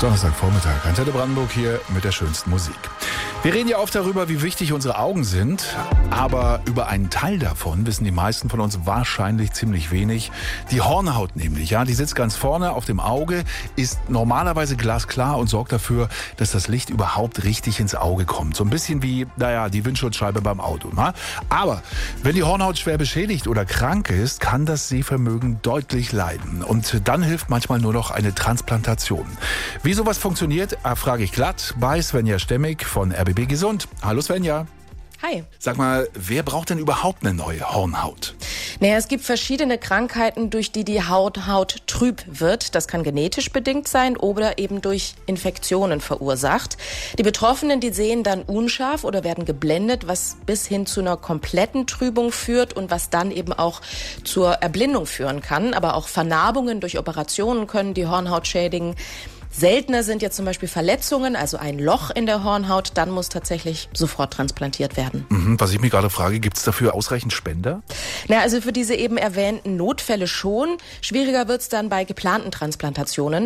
Donnerstagvormittag. Antenne Brandenburg hier mit der schönsten Musik. Wir reden ja oft darüber, wie wichtig unsere Augen sind, aber über einen Teil davon wissen die meisten von uns wahrscheinlich ziemlich wenig. Die Hornhaut nämlich, ja, die sitzt ganz vorne auf dem Auge, ist normalerweise glasklar und sorgt dafür, dass das Licht überhaupt richtig ins Auge kommt. So ein bisschen wie, die Windschutzscheibe beim Auto. Na? Aber wenn die Hornhaut schwer beschädigt oder krank ist, kann das Sehvermögen deutlich leiden. Und dann hilft manchmal nur noch eine Transplantation. Wie sowas funktioniert, frage ich glatt bei Svenja Stemmig von RBB Gesund. Hallo Svenja. Hi. Sag mal, wer braucht denn überhaupt eine neue Hornhaut? Es gibt verschiedene Krankheiten, durch die die Haut trüb wird. Das kann genetisch bedingt sein oder eben durch Infektionen verursacht. Die Betroffenen, die sehen dann unscharf oder werden geblendet, was bis hin zu einer kompletten Trübung führt und was dann eben auch zur Erblindung führen kann. Aber auch Vernarbungen durch Operationen können die Hornhaut schädigen. Seltener sind jetzt zum Beispiel Verletzungen, also ein Loch in der Hornhaut, dann muss tatsächlich sofort transplantiert werden. Was ich mich gerade frage, gibt es dafür ausreichend Spender? Also für diese eben erwähnten Notfälle schon. Schwieriger wird's dann bei geplanten Transplantationen.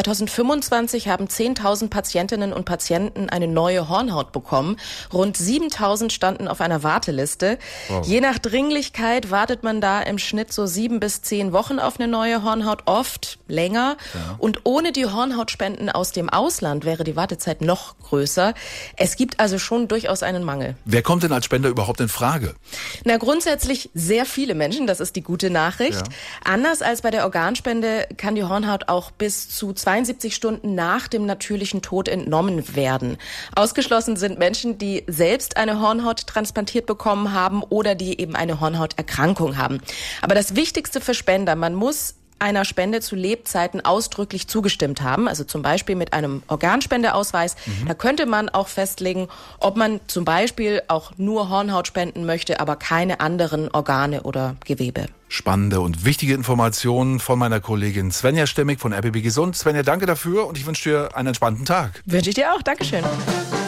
2025 haben 10.000 Patientinnen und Patienten eine neue Hornhaut bekommen. Rund 7.000 standen auf einer Warteliste. Wow. Je nach Dringlichkeit wartet man da im Schnitt so 7 bis 10 Wochen auf eine neue Hornhaut, oft länger. Ja. Und ohne die Hornhautspenden aus dem Ausland wäre die Wartezeit noch größer. Es gibt also schon durchaus einen Mangel. Wer kommt denn als Spender überhaupt in Frage? Grundsätzlich sehr viele Menschen, das ist die gute Nachricht. Ja. Anders als bei der Organspende kann die Hornhaut auch bis zu 72 Stunden nach dem natürlichen Tod entnommen werden. Ausgeschlossen sind Menschen, die selbst eine Hornhaut transplantiert bekommen haben oder die eben eine Hornhauterkrankung haben. Aber das Wichtigste für Spender, man muss einer Spende zu Lebzeiten ausdrücklich zugestimmt haben, also zum Beispiel mit einem Organspendeausweis. Da könnte man auch festlegen, ob man zum Beispiel auch nur Hornhaut spenden möchte, aber keine anderen Organe oder Gewebe. Spannende und wichtige Informationen von meiner Kollegin Svenja Stemmig von RBB Gesund. Svenja, danke dafür und ich wünsche dir einen entspannten Tag. Wünsche ich dir auch. Dankeschön.